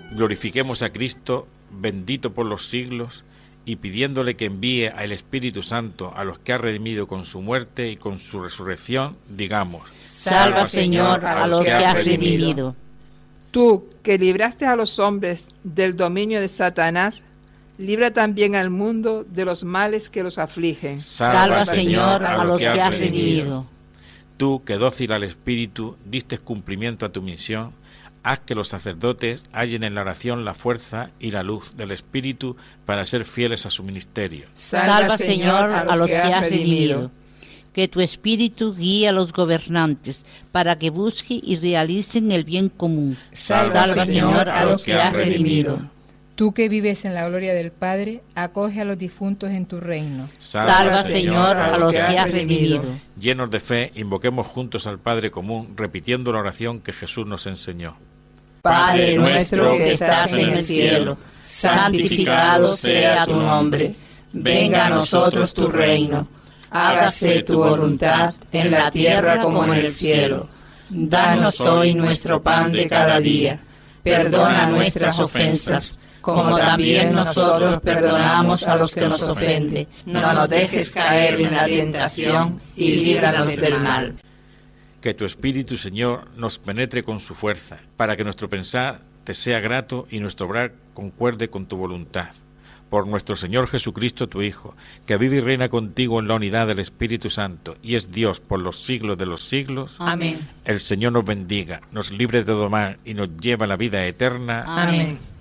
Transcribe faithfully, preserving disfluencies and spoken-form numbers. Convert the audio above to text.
Glorifiquemos a Cristo, bendito por los siglos, y pidiéndole que envíe al Espíritu Santo a los que ha redimido con su muerte y con su resurrección, digamos: Salva, Señor, a los que has redimido. Tú, que libraste a los hombres del dominio de Satanás, libra también al mundo de los males que los afligen. Salva, Señor, a los que has redimido. Tú, que dócil al Espíritu diste cumplimiento a tu misión, haz que los sacerdotes hallen en la oración la fuerza y la luz del Espíritu para ser fieles a su ministerio. Salva, Señor, a los que has redimido. Que tu Espíritu guíe a los gobernantes para que busquen y realicen el bien común. Salva, Señor, a los que has redimido. Tú que vives en la gloria del Padre, acoge a los difuntos en tu reino. Salva, Señor, a los que has redimido. Llenos de fe, invoquemos juntos al Padre común, repitiendo la oración que Jesús nos enseñó. Padre nuestro que estás en el cielo, santificado sea tu nombre. Venga a nosotros tu reino. Hágase tu voluntad en la tierra como en el cielo. Danos hoy nuestro pan de cada día. Perdona nuestras ofensas, como también nosotros perdonamos a los que nos ofenden. No nos dejes caer en la tentación y líbranos del mal. Que tu Espíritu, Señor, nos penetre con su fuerza, para que nuestro pensar te sea grato y nuestro obrar concuerde con tu voluntad. Por nuestro Señor Jesucristo, tu Hijo, que vive y reina contigo en la unidad del Espíritu Santo, y es Dios por los siglos de los siglos. Amén. El Señor nos bendiga, nos libre de todo mal y nos lleva a la vida eterna. Amén.